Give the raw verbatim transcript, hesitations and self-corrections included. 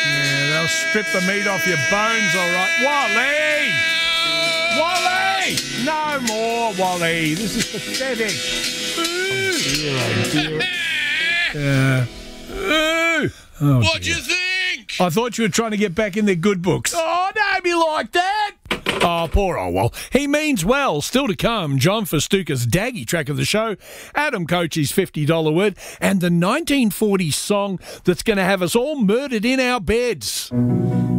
Yeah, they'll strip the meat off your bones, all right. Wally! Wally! No more, Wally. This is pathetic. Oh, dear, oh, dear. Uh, oh, What'd dear. you think? I thought you were trying to get back in their good books. Oh, don't be like that. Oh, poor old Wal. He means well. Still to come, John Festuca's Daggy track of the show, Adam Coach's fifty dollar word, and the nineteen forties song that's going to have us all murdered in our beds.